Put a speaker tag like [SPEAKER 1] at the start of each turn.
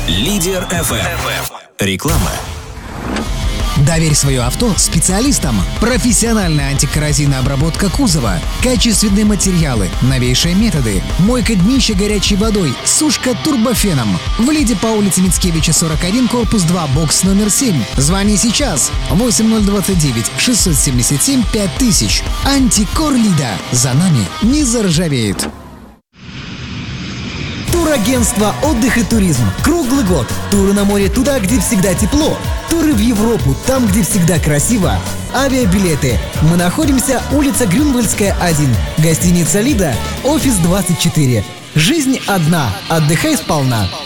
[SPEAKER 1] Лидер FM. Реклама.
[SPEAKER 2] Доверь свое авто специалистам. Профессиональная антикоррозийная обработка кузова, качественные материалы, новейшие методы, мойка днища горячей водой, сушка турбофеном. В Лиде по улице Мицкевича, 41, корпус 2, бокс номер 7. Звони сейчас. 8029 677 5000. Антикор Лида. За нами не заржавеет. Турагентство «Отдых и туризм». Круглый год. Туры на море туда, где всегда тепло. Туры в Европу, там, где всегда красиво. Авиабилеты. Мы находимся улица Грюнвальдская, 1. Гостиница «Лида», офис 24. Жизнь одна. Отдыхай сполна.